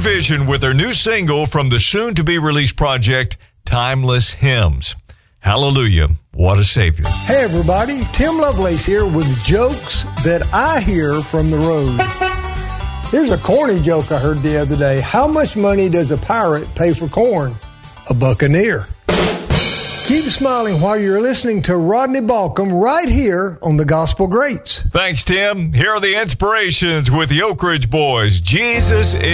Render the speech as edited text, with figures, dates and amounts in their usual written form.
Vision with their new single from the soon-to-be-released project, Timeless Hymns. Hallelujah, what a Savior. Hey everybody, Tim Lovelace here with jokes that I hear from the road. Here's a corny joke I heard the other day. How much money does a pirate pay for corn? A buccaneer. Keep smiling while you're listening to Rodney Balcom right here on the Gospel Greats. Thanks, Tim. Here are the inspirations with the Oak Ridge Boys. Jesus is